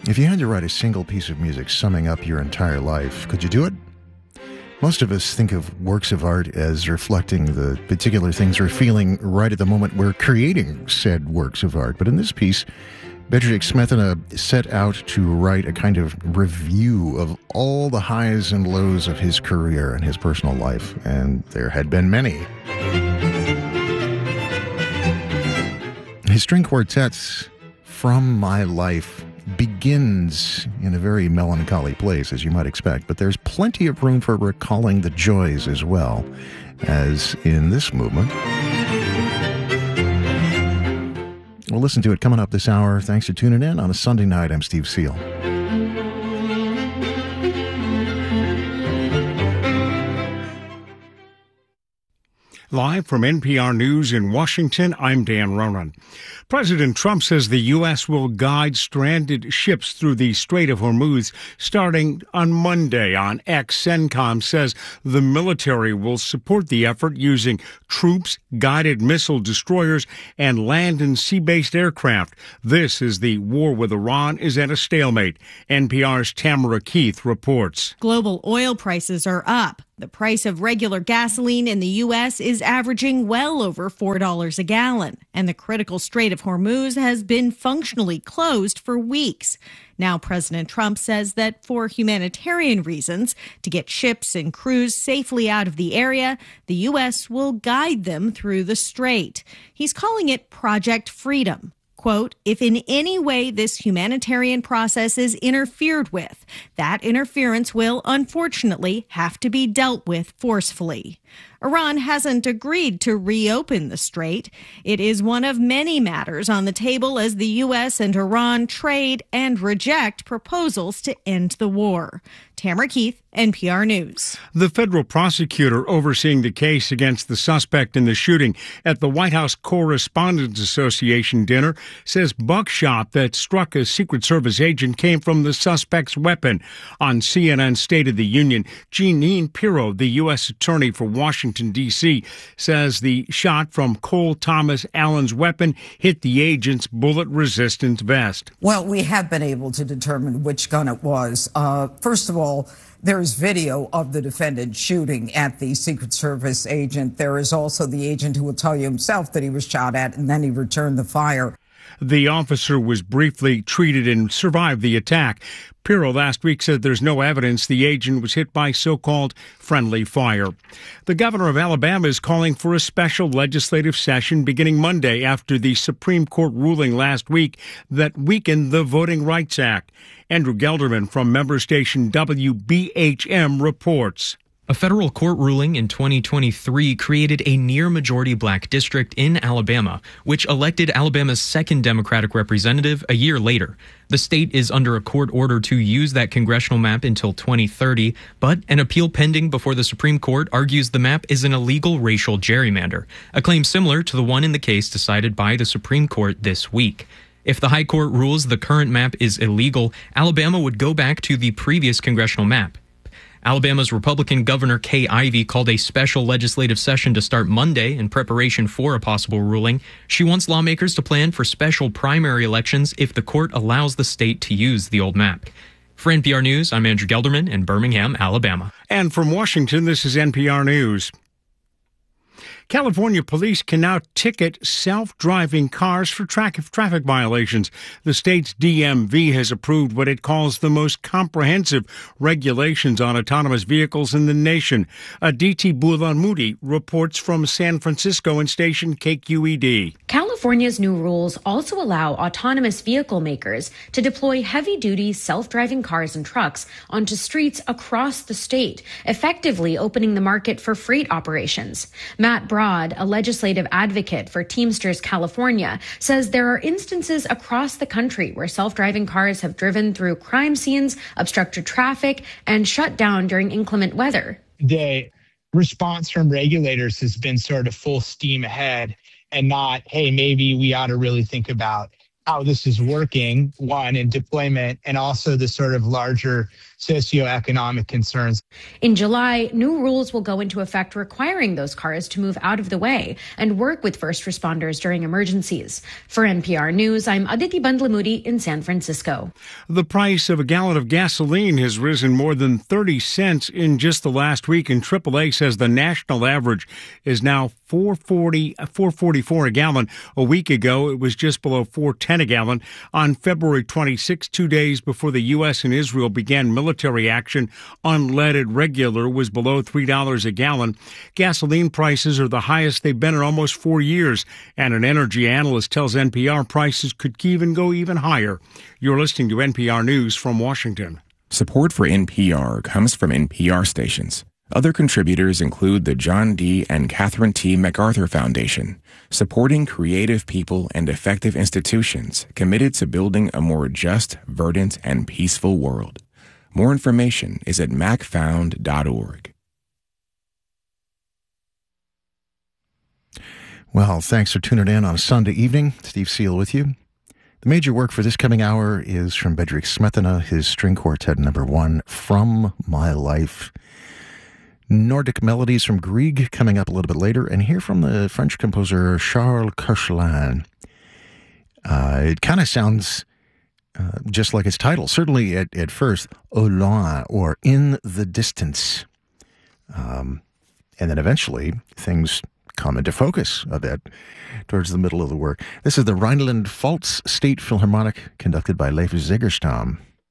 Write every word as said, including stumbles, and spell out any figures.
If you had to write a single piece of music summing up your entire life, could you do it? Most of us think of works of art as reflecting the particular things we're feeling right at the moment we're creating said works of art. But in this piece, Bedřich Smetana set out to write a kind of review of all the highs and lows of his career and his personal life, and there had been many. His string quartet's From My Life begins in a very melancholy place, as you might expect, but there's plenty of room for recalling the joys as well, as in this movement. We'll listen to it coming up this hour. Thanks for tuning in on a Sunday night. I'm Steve Seal. Live from N P R News in Washington, I'm Dan Ronan. President Trump says the U S will guide stranded ships through the Strait of Hormuz starting on Monday. On X, CENTCOM says the military will support the effort using troops, guided missile destroyers, and land and sea-based aircraft. This is the war with Iran is at a stalemate. N P R's Tamara Keith reports. Global oil prices are up. The price of regular gasoline in the U S is averaging well over four dollars a gallon, and the critical Strait of Hormuz has been functionally closed for weeks. Now President Trump says that for humanitarian reasons, to get ships and crews safely out of the area, the U S will guide them through the strait. He's calling it Project Freedom. Quote, if in any way this humanitarian process is interfered with, that interference will unfortunately have to be dealt with forcefully. Iran hasn't agreed to reopen the strait. It is one of many matters on the table as the U S and Iran trade and reject proposals to end the war. Tamara Keith, N P R News. The federal prosecutor overseeing the case against the suspect in the shooting at the White House Correspondents Association dinner says buckshot that struck a Secret Service agent came from the suspect's weapon. On C N N State of the Union, Jeanine Pirro, the U S attorney for Washington, D C, says the shot from Cole Thomas Allen's weapon hit the agent's bullet-resistant vest. Well, we have been able to determine which gun it was. Uh, first of all, there's video of the defendant shooting at the Secret Service agent. There is also the agent who will tell you himself that he was shot at and then he returned the fire. The officer was briefly treated and survived the attack. Pirro last week said there's no evidence the agent was hit by so-called friendly fire. The governor of Alabama is calling for a special legislative session beginning Monday after the Supreme Court ruling last week that weakened the Voting Rights Act. Andrew Gelderman from member station W B H M reports. A federal court ruling in twenty twenty-three created a near-majority black district in Alabama, which elected Alabama's second Democratic representative a year later. The state is under a court order to use that congressional map until twenty thirty, but an appeal pending before the Supreme Court argues the map is an illegal racial gerrymander, a claim similar to the one in the case decided by the Supreme Court this week. If the High Court rules the current map is illegal, Alabama would go back to the previous congressional map. Alabama's Republican Governor Kay Ivey called a special legislative session to start Monday in preparation for a possible ruling. She wants lawmakers to plan for special primary elections if the court allows the state to use the old map. For N P R News, I'm Andrew Gelderman in Birmingham, Alabama. And from Washington, this is N P R News. California police can now ticket self-driving cars for tra- traffic violations. The state's D M V has approved what it calls the most comprehensive regulations on autonomous vehicles in the nation. Aditi Bulamudi reports from San Francisco and station K Q E D. California's new rules also allow autonomous vehicle makers to deploy heavy-duty self-driving cars and trucks onto streets across the state, effectively opening the market for freight operations. Matt Broad, a legislative advocate for Teamsters California, says there are instances across the country where self-driving cars have driven through crime scenes, obstructed traffic, and shut down during inclement weather. The response from regulators has been sort of full steam ahead and not, hey, maybe we ought to really think about how this is working, one, in deployment, and also the sort of larger socioeconomic concerns. In July, new rules will go into effect requiring those cars to move out of the way and work with first responders during emergencies. For N P R News, I'm Aditi Bandlamudi in San Francisco. The price of a gallon of gasoline has risen more than thirty cents in just the last week, and triple A says the national average is now four forty, four forty-four a gallon. A week ago, it was just below four ten a gallon. On February twenty-sixth, two days before the U S and Israel began military action, unleaded regular was below three dollars a gallon. Gasoline prices are the highest they've been in almost four years, and an energy analyst tells N P R prices could even go even higher. You're listening to N P R News from Washington. Support for N P R comes from N P R stations. Other contributors include the John D. and Catherine T. MacArthur Foundation, supporting creative people and effective institutions committed to building a more just, verdant, and peaceful world. More information is at mac found dot org. Well, thanks for tuning in on a Sunday evening. Steve Seal with you. The major work for this coming hour is from Bedřich Smetana, his string quartet number one, From My Life. Nordic melodies from Grieg coming up a little bit later, and hear from the French composer Charles Koechlin. Uh, it kind of sounds uh, just like its title, certainly at, at first, Au loin, or In the Distance. Um, and then eventually, things come into focus a bit towards the middle of the work. This is the Rhineland-Pfalz State Philharmonic, conducted by Leif Zegerstam.